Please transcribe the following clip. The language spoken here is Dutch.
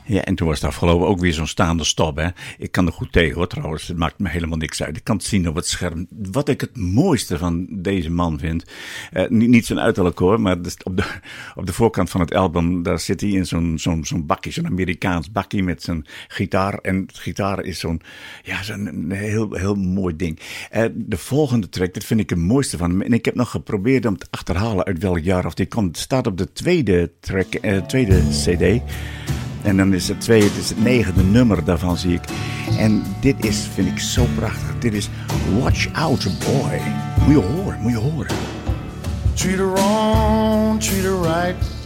Ja, en toen was het afgelopen ook weer zo'n staande stop. Hè. Ik kan er goed tegen hoor trouwens, het maakt me helemaal niks uit. Ik kan het zien op het scherm. Wat ik het mooiste van deze man vind, niet zijn uiterlijk hoor, maar op de voorkant van het album, daar zit hij in zo'n bakkie, zo'n Amerikaans bakkie met zijn gitaar. En het gitaar is zo'n heel mooi ding. De volgende track, dat vind ik het mooiste van hem. En ik heb nog geprobeerd om te achterhalen uit welk jaar of die komt. Het staat op de tweede track, tweede cd. En dan is het 9e nummer daarvan zie ik. En dit is, vind ik zo prachtig. Dit is Watch Out Boy. Moet je horen. Treat her wrong, treat her right.